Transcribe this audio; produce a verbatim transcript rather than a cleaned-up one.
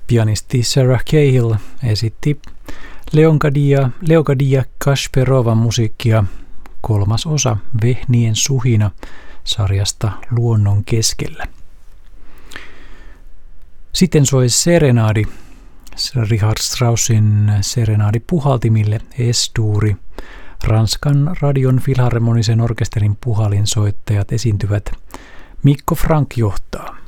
Pianisti Sarah Cahill esitti Leonkadia, Leokadia Kasperovan musiikkia kolmas osa Vehnien suhina sarjasta Luonnon keskellä. Sitten soi serenaadi, Richard Straussin serenaadi puhaltimille Es-duuri. Ranskan radion filharmonisen orkesterin puhalinsoittajat esiintyvät. Mikko Frank johtaa.